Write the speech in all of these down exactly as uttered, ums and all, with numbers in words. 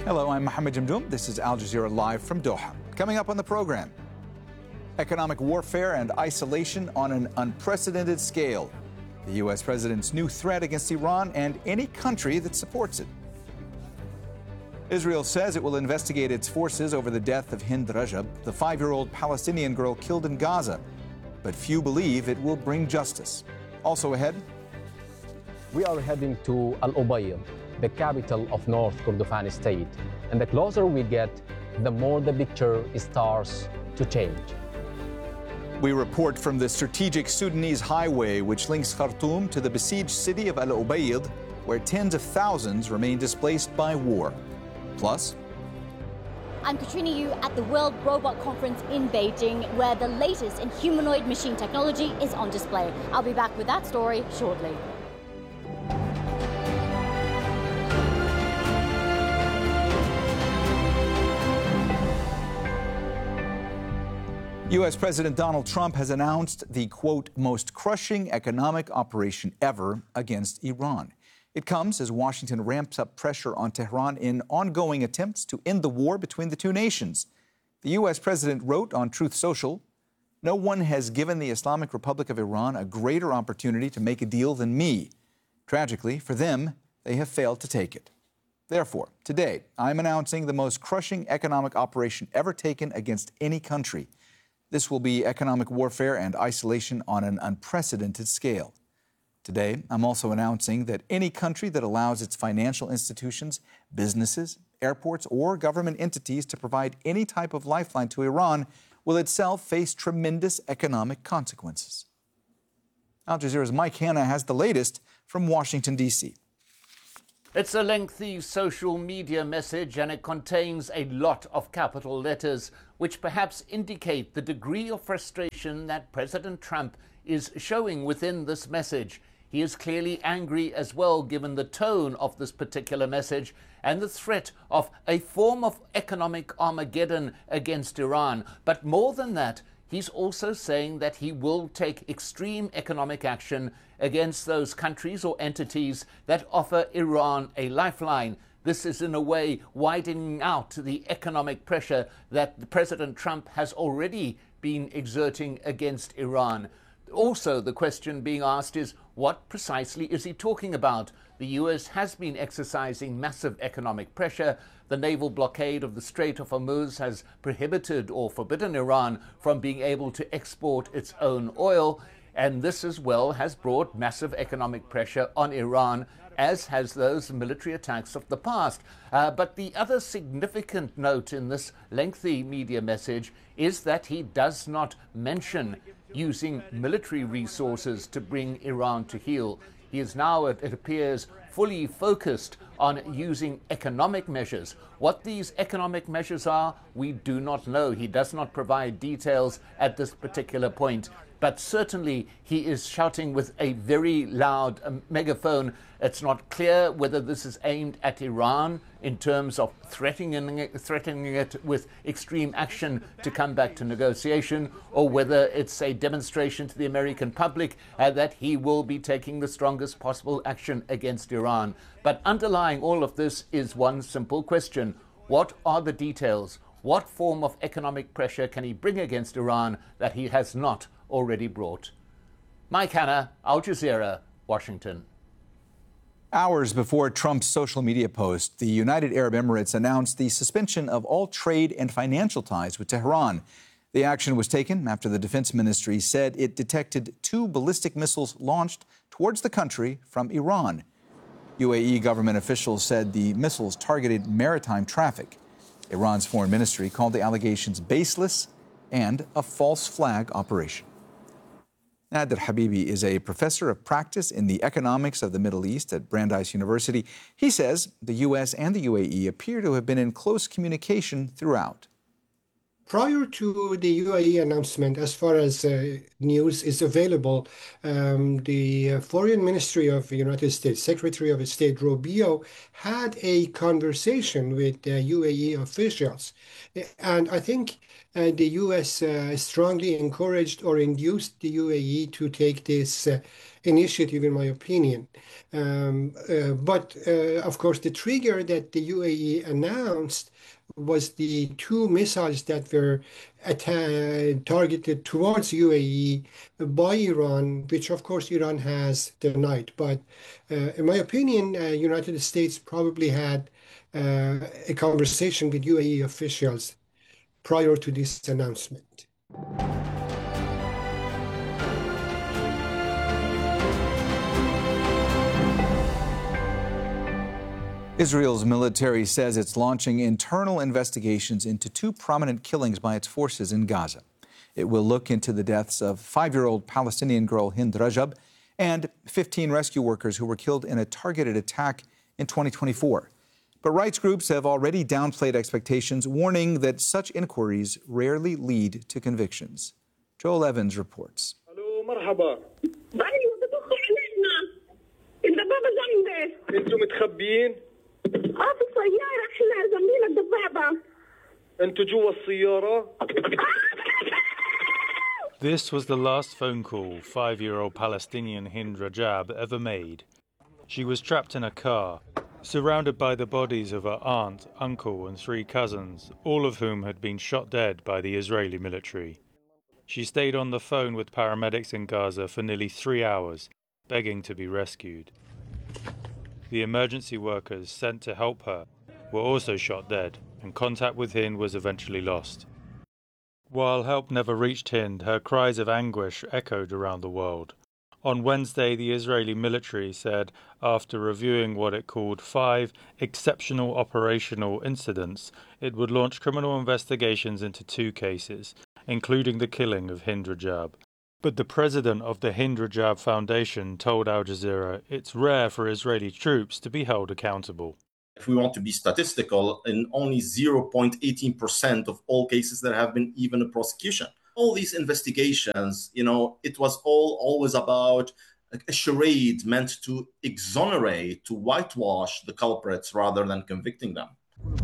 Hello, I'm Mohammed Jamdoum. This is Al Jazeera Live from Doha. Coming up on the program, economic warfare and isolation on an unprecedented scale. The U S president's new threat against Iran and any country that supports it. Israel says it will investigate its forces over the death of Hind Rajab, the five-year-old Palestinian girl killed in Gaza. But few believe it will bring justice. Also ahead, we are heading to Al Ubayd, the capital of North Kordofan state. And the closer we get, the more the picture starts to change. We report from the strategic Sudanese highway which links Khartoum to the besieged city of Al Ubayd, where tens of thousands remain displaced by war. Plus, I'm Katrina Yu at the World Robot Conference in Beijing, where the latest in humanoid machine technology is on display. I'll be back with that story shortly. U S President Donald Trump has announced the, quote, most crushing economic operation ever against Iran. It comes as Washington ramps up pressure on Tehran in ongoing attempts to end the war between the two nations. The U S president wrote on Truth Social, "No one has given the Islamic Republic of Iran a greater opportunity to make a deal than me. Tragically, for them, they have failed to take it. Therefore, today, I'm announcing the most crushing economic operation ever taken against any country. This will be economic warfare and isolation on an unprecedented scale. Today, I'm also announcing that any country that allows its financial institutions, businesses, airports, or government entities to provide any type of lifeline to Iran will itself face tremendous economic consequences." Al Jazeera's Mike Hanna has the latest from Washington, D C It's a lengthy social media message, and it contains a lot of capital letters, which perhaps indicate the degree of frustration that President Trump is showing within this message. He is clearly angry as well, given the tone of this particular message and the threat of a form of economic Armageddon against Iran. But more than that, he's also saying that he will take extreme economic action against those countries or entities that offer Iran a lifeline. This is, in a way, widening out the economic pressure that President Trump has already been exerting against Iran. Also, the question being asked is, what precisely is he talking about? The U S has been exercising massive economic pressure. The naval blockade of the Strait of Hormuz has prohibited or forbidden Iran from being able to export its own oil. And this as well has brought massive economic pressure on Iran, as has those military attacks of the past. Uh, but the other significant note in this lengthy media message is that he does not mention using military resources to bring Iran to heel. He is now, it, it appears, fully focused on using economic measures. What these economic measures are, we do not know. He does not provide details at this particular point. But certainly he is shouting with a very loud um, megaphone. It's not clear whether this is aimed at Iran in terms of threatening it, threatening it with extreme action to come back to negotiation, or whether it's a demonstration to the American public uh, that he will be taking the strongest possible action against Iran. But underlying all of this is one simple question. What are the details? What form of economic pressure can he bring against Iran that he has not already brought? Mike Hanna, Al Jazeera, Washington. Hours before Trump's social media post, the United Arab Emirates announced the suspension of all trade and financial ties with Tehran. The action was taken after the defense ministry said it detected two ballistic missiles launched towards the country from Iran. U A E government officials said the missiles targeted maritime traffic. Iran's foreign ministry called the allegations baseless and a false flag operation. Nader Habibi is a professor of practice in the economics of the Middle East at Brandeis University. He says the U S and the U A E appear to have been in close communication throughout. prior to the U A E announcement, as far as uh, news is available, um, the Foreign Ministry of the United States, Secretary of State Rubio, had a conversation with uh, U A E officials. And I think uh, the U S uh, strongly encouraged or induced the U A E to take this uh, initiative, in my opinion. Um, uh, but, uh, of course, the trigger that the U A E announced was the two missiles that were targeted towards U A E by Iran, which of course Iran has denied. But uh, in my opinion, uh, United States probably had uh, a conversation with U A E officials prior to this announcement. Israel's military says it's launching internal investigations into two prominent killings by its forces in Gaza. It will look into the deaths of five-year-old Palestinian girl Hind Rajab and fifteen rescue workers who were killed in a targeted attack in twenty twenty-four. But rights groups have already downplayed expectations, warning that such inquiries rarely lead to convictions. Joel Evans reports. اه في السيارة احنا زميلة الضبابة انتوا جوا السيارة. This was the last phone call five-year-old Palestinian Hind Rajab ever made. She was trapped in a car, surrounded by the bodies of her aunt, uncle and three cousins, all of whom had been shot dead by the Israeli military. She stayed on the phone with paramedics in Gaza for nearly three hours, begging to be rescued. The emergency workers sent to help her were also shot dead, and contact with Hind was eventually lost. While help never reached Hind, her cries of anguish echoed around the world. On Wednesday, the Israeli military said, after reviewing what it called five exceptional operational incidents, it would launch criminal investigations into two cases, including the killing of Hind Rajab. But the president of the Hind Rajab Foundation told Al Jazeera it's rare for Israeli troops to be held accountable. If we want to be statistical, in only zero point one eight percent of all cases there have been even a prosecution. All these investigations, you know, it was all always about a charade meant to exonerate, to whitewash the culprits rather than convicting them.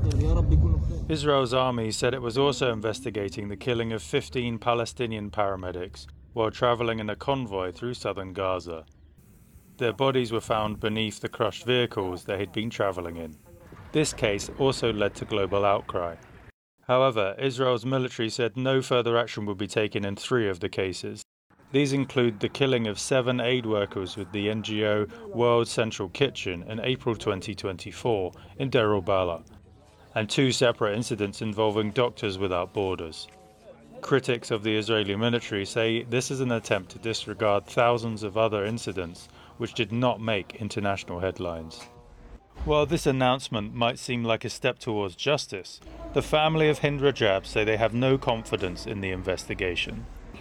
Israel's army said it was also investigating the killing of fifteen Palestinian paramedics while traveling in a convoy through southern Gaza. Their bodies were found beneath the crushed vehicles they had been traveling in. This case also led to global outcry. However, Israel's military said no further action would be taken in three of the cases. These include the killing of seven aid workers with the N G O World Central Kitchen in April twenty twenty-four in Deir al-Balah, and two separate incidents involving Doctors Without Borders. Critics of the Israeli military say this is an attempt to disregard thousands of other incidents which did not make international headlines. While this announcement might seem like a step towards justice, the family of Hind Rajab say they have no confidence in the investigation.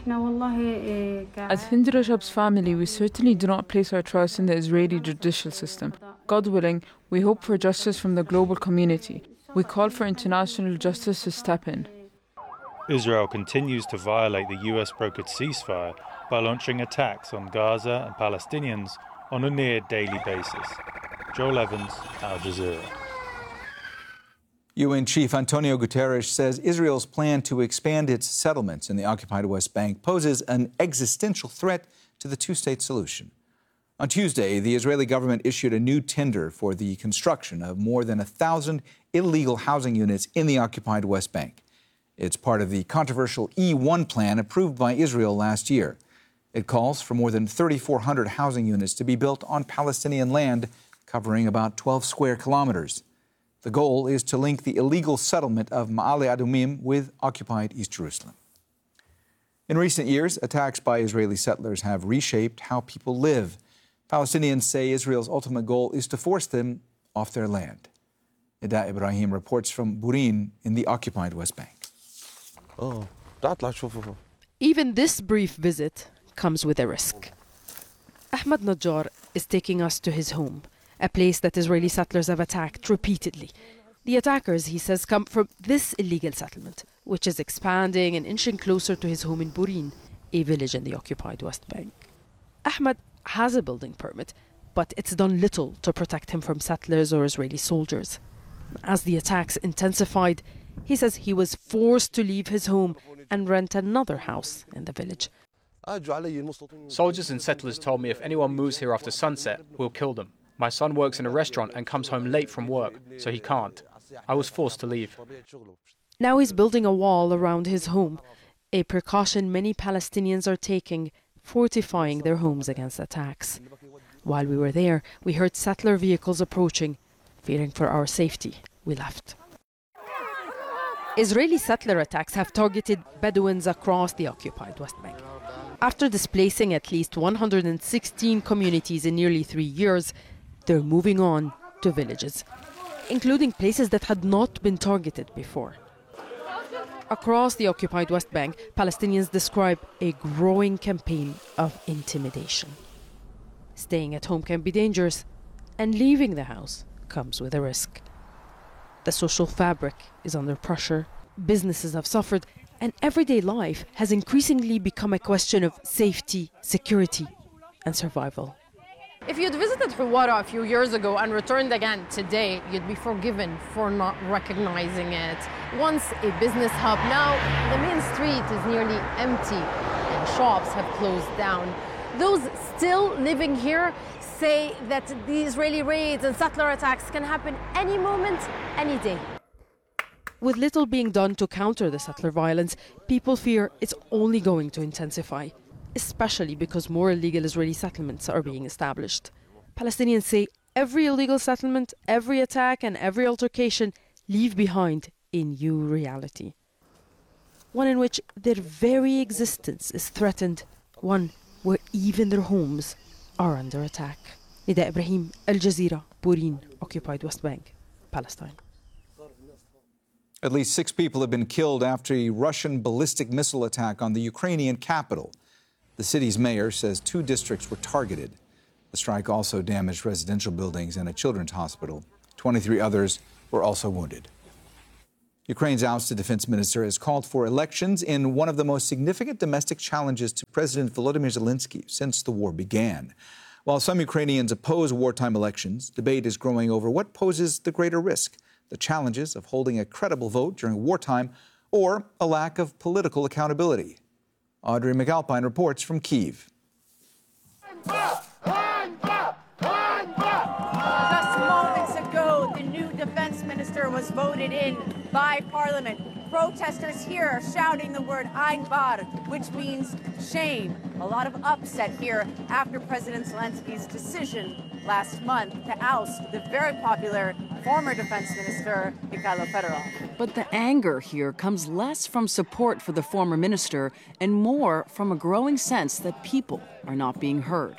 As Hind Rajab's family, we certainly do not place our trust in the Israeli judicial system. God willing, we hope for justice from the global community. We call for international justice to step in. Israel continues to violate the U S-brokered ceasefire by launching attacks on Gaza and Palestinians on a near-daily basis. Joel Evans, Al Jazeera. U N Chief Antonio Guterres says Israel's plan to expand its settlements in the occupied West Bank poses an existential threat to the two-state solution. On Tuesday, the Israeli government issued a new tender for the construction of more than a thousand illegal housing units in the occupied West Bank. It's part of the controversial E one plan approved by Israel last year. It calls for more than thirty-four hundred housing units to be built on Palestinian land, covering about twelve square kilometers. The goal is to link the illegal settlement of Ma'ale Adumim with occupied East Jerusalem. In recent years, attacks by Israeli settlers have reshaped how people live. Palestinians say Israel's ultimate goal is to force them off their land. Ida Ibrahim reports from Burin in the occupied West Bank. Oh, even this brief visit comes with a risk. Ahmad Najjar is taking us to his home, a place that Israeli settlers have attacked repeatedly. The attackers, he says, come from this illegal settlement, which is expanding and inching closer to his home in Burin, a village in the occupied West Bank. Ahmed has a building permit, but it's done little to protect him from settlers or Israeli soldiers. As the attacks intensified, he says he was forced to leave his home and rent another house in the village. Soldiers and settlers told me if anyone moves here after sunset, we'll kill them. My son works in a restaurant and comes home late from work, so he can't. I was forced to leave. Now he's building a wall around his home, a precaution many Palestinians are taking, fortifying their homes against attacks. While we were there, we heard settler vehicles approaching. Fearing for our safety, we left. Israeli settler attacks have targeted Bedouins across the occupied West Bank. After displacing at least one hundred sixteen communities in nearly three years, they're moving on to villages, including places that had not been targeted before. Across the occupied West Bank, Palestinians describe a growing campaign of intimidation. Staying at home can be dangerous, and leaving the house comes with a risk. The social fabric is under pressure, businesses have suffered, and everyday life has increasingly become a question of safety, security, and survival. If you'd visited Hawara a few years ago and returned again today, you'd be forgiven for not recognizing it. Once a business hub, now the main street is nearly empty and shops have closed down. Those still living here say that the Israeli raids and settler attacks can happen any moment, any day. With little being done to counter the settler violence, people fear it's only going to intensify, especially because more illegal Israeli settlements are being established. Palestinians say every illegal settlement, every attack and every altercation leave behind a new reality. One in which their very existence is threatened, one where even their homes are under attack. Nida Ibrahim, Al Jazeera, Burin, occupied West Bank, Palestine. At least six people have been killed after a Russian ballistic missile attack on the Ukrainian capital. The city's mayor says two districts were targeted. The strike also damaged residential buildings and a children's hospital. twenty-three others were also wounded. Ukraine's ousted defense minister has called for elections in one of the most significant domestic challenges to President Volodymyr Zelensky since the war began. While some Ukrainians oppose wartime elections, debate is growing over what poses the greater risk: the challenges of holding a credible vote during wartime or a lack of political accountability. Audrey McAlpine reports from Kyiv. Just moments ago, the new defense minister was voted in by parliament. Protesters here are shouting the word Einbar, which means shame. A lot of upset here after President Zelensky's decision last month to oust the very popular former defense minister, Mikhailo Fedorov. But the anger here comes less from support for the former minister and more from a growing sense that people are not being heard.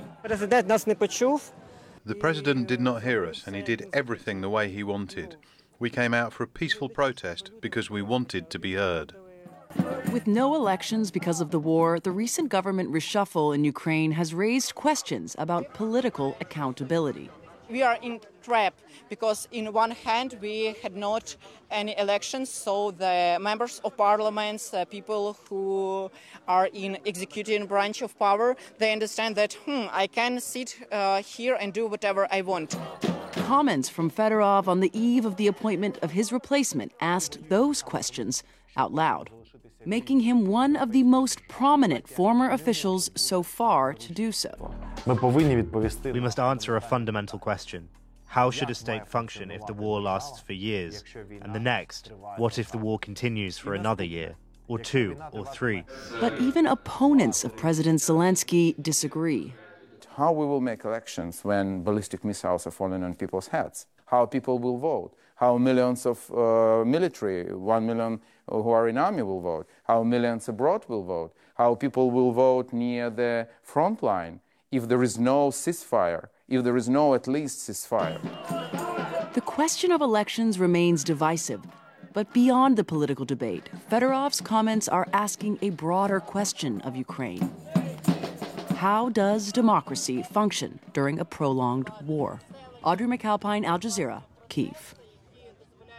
The president did not hear us, and he did everything the way he wanted. We came out for a peaceful protest because we wanted to be heard. With no elections because of the war, the recent government reshuffle in Ukraine has raised questions about political accountability. We are in trap because in one hand we had not any elections, so the members of parliaments, uh, people who are in executive branch of power, they understand that, hmm, I can sit uh, here and do whatever I want. Comments from Fedorov on the eve of the appointment of his replacement asked those questions out loud, making him one of the most prominent former officials so far to do so. We must answer a fundamental question. How should a state function if the war lasts for years? And the next, what if the war continues for another year, or two, or three? But even opponents of President Zelensky disagree. How we will make elections when ballistic missiles are falling on people's heads? How people will vote? How millions of uh, military, one million who are in army will vote? How millions abroad will vote? How people will vote near the front line if there is no ceasefire, if there is no at least ceasefire? The question of elections remains divisive. But beyond the political debate, Fedorov's comments are asking a broader question of Ukraine. How does democracy function during a prolonged war? Audrey McAlpine, Al Jazeera, Kyiv.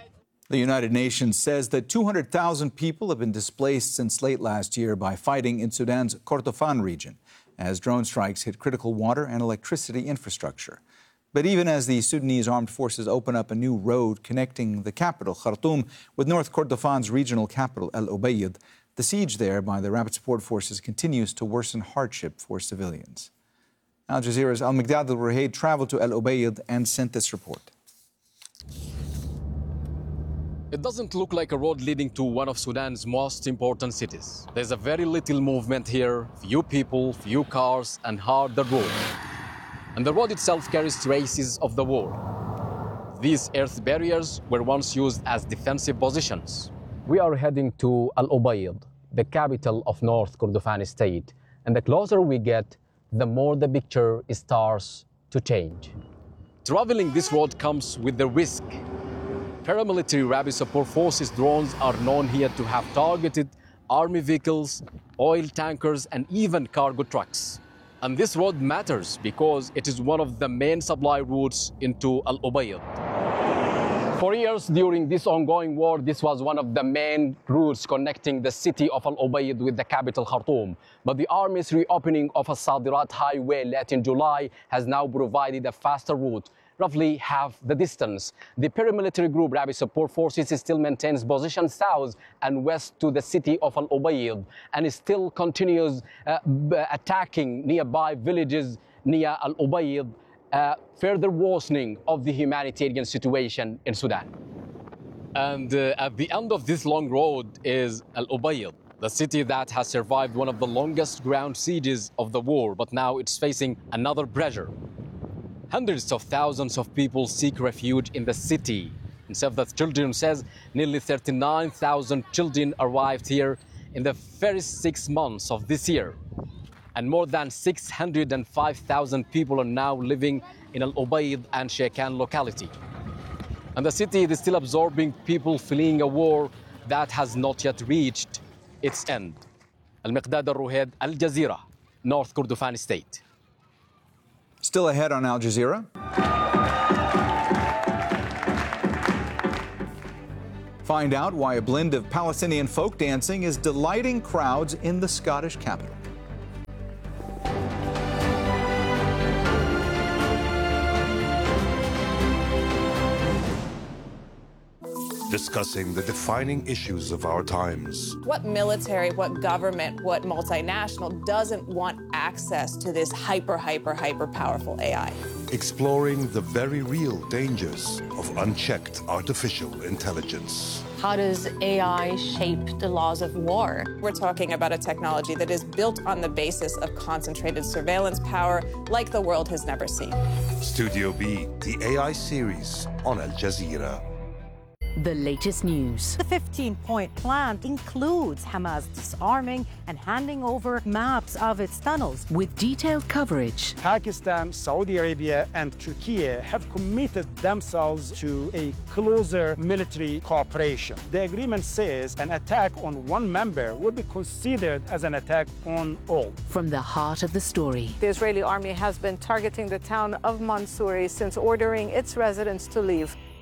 The United Nations says that two hundred thousand people have been displaced since late last year by fighting in Sudan's Kordofan region, as drone strikes hit critical water and electricity infrastructure. But even as the Sudanese armed forces open up a new road connecting the capital, Khartoum, with North Kordofan's regional capital, El Obeid, the siege there by the Rapid Support Forces continues to worsen hardship for civilians. Al Jazeera's Al-Miqdad al-Ruhayd traveled to El Obeid and sent this report. It doesn't look like a road leading to one of Sudan's most important cities. There's a very little movement here, few people, few cars, and harder road. And the road itself carries traces of the war. These earth barriers were once used as defensive positions. We are heading to Al Obeid, the capital of North Kordofan state. And the closer we get, the more the picture starts to change. Traveling this road comes with the risk. Paramilitary Rapid Support Forces drones are known here to have targeted army vehicles, oil tankers, and even cargo trucks. And this road matters because it is one of the main supply routes into Al Obeid. For years during this ongoing war, this was one of the main routes connecting the city of Al Obeid with the capital Khartoum. But the army's reopening of a Sadirat highway late in July has now provided a faster route, roughly half the distance. The paramilitary group Rapid Support Forces still maintains positions south and west to the city of Al Obeid and still continues uh, attacking nearby villages near Al Obeid, uh, further worsening of the humanitarian situation in Sudan. And uh, at the end of this long road is Al Obeid, the city that has survived one of the longest ground sieges of the war, but now it's facing another pressure. Hundreds of thousands of people seek refuge in the city. And Save the Children says nearly thirty-nine thousand children arrived here in the first six months of this year. And more than six hundred five thousand people are now living in Al Obeid and Shekan locality. And the city is still absorbing people fleeing a war that has not yet reached its end. Al-Miqdad al-Ruhayd, Al Jazeera, North Kordofan state. Still ahead on Al Jazeera. Find out why a blend of Palestinian folk dancing is delighting crowds in the Scottish capital. Discussing the defining issues of our times. What military, what government, what multinational doesn't want access to this hyper, hyper, hyper powerful A I? Exploring the very real dangers of unchecked artificial intelligence. How does A I shape the laws of war? We're talking about a technology that is built on the basis of concentrated surveillance power like the world has never seen. Studio B, the A I series on Al Jazeera. The latest news. The fifteen-point plan includes Hamas disarming and handing over maps of its tunnels. With detailed coverage. Pakistan, Saudi Arabia, and Turkey have committed themselves to a closer military cooperation. The agreement says an attack on one member would be considered as an attack on all. From the heart of the story. The Israeli army has been targeting the town of Mansouri since ordering its residents to leave.